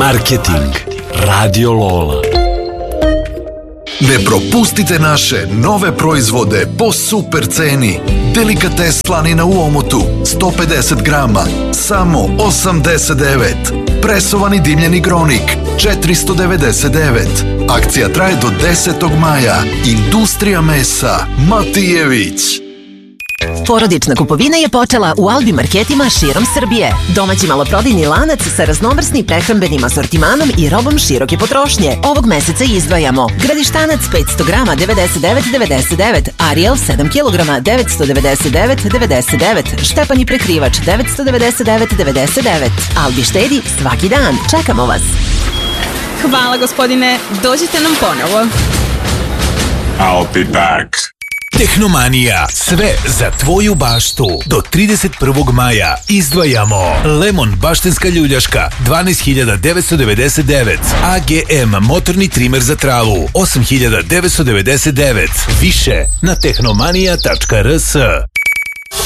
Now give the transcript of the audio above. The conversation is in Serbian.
Marketing Radio Lola. Ne propustite naše nove proizvode po super ceni. Delikates slanina u omotu 150 grama, samo 89. Presovani dimljeni gronik 499. Akcija traje do 10. maja. Industrija mesa Matijević. Porodična kupovina je počela u Albi marketima širom Srbije. Domaći maloprodajni lanac sa raznovrsnim prehrambenim asortimanom i robom široke potrošnje. Ovog meseca izdvajamo Gradištanac 500 grama 99,99, Ariel 7 kg 999,99, Štepani prekrivač 999,99. Albi štedi svaki dan. Čekamo vas. Hvala gospodine, dođite nam ponovo. I'll be back. Tehnomanija, sve za tvoju baštu. Do 31. maja izdvajamo Lemon baštenska ljuljaška 12.999, AGM motorni trimer za travu 8.999. Više na tehnomanija.rs.